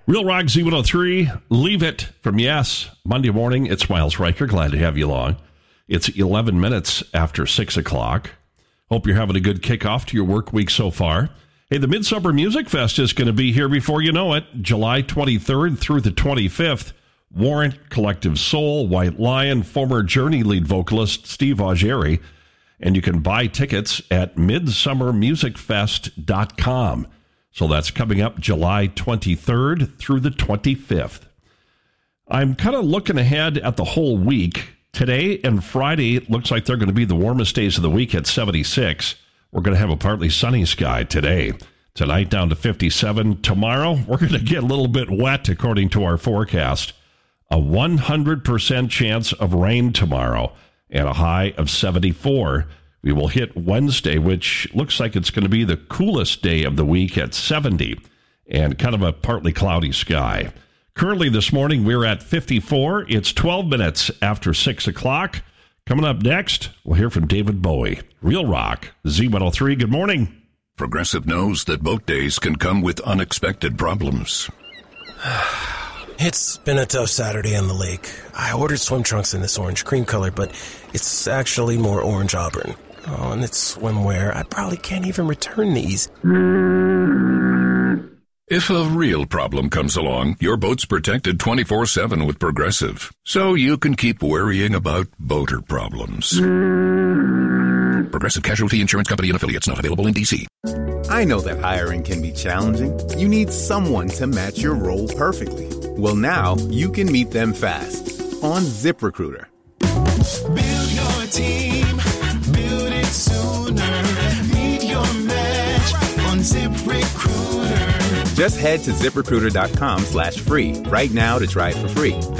Real Rock Z103, Leave It from Yes. Monday morning, it's Miles Riker. Glad to have you along. It's 11 minutes after 6 o'clock. Hope you're having a good kickoff to your work week so far. Hey, the Midsummer Music Fest is going to be here before you know it. July 23rd through the 25th. Warrant, Collective Soul, White Lion, former Journey lead vocalist Steve Augeri. And you can buy tickets at midsummermusicfest.com. So that's coming up July 23rd through the 25th. I'm kind of looking ahead at the whole week. Today and Friday, it looks like they're going to be the warmest days of the week at 76. We're going to have a partly sunny sky today. Tonight down to 57. Tomorrow, we're going to get a little bit wet according to our forecast. A 100% chance of rain tomorrow and a high of 74. We will hit Wednesday, which looks like it's going to be the coolest day of the week at 70 and kind of a partly cloudy sky. Currently this morning, we're at 54. It's 12 minutes after 6 o'clock. Coming up next, we'll hear from David Bowie. Real Rock, Z103. Good morning. Progressive knows that boat days can come with unexpected problems. It's been a tough Saturday on the lake. I ordered swim trunks in this orange cream color, but it's actually more orange auburn. Oh, and it's swimwear. I probably can't even return these. If a real problem comes along, your boat's protected 24/7 with Progressive, so you can keep worrying about boater problems. Progressive Casualty Insurance Company and Affiliates, not available in D.C. I know that hiring can be challenging. You need someone to match your role perfectly. Well, now you can meet them fast on ZipRecruiter. Build your team, build it sooner. Meet your match on ZipRecruiter. Just head to ZipRecruiter.com/free right now to try it for free.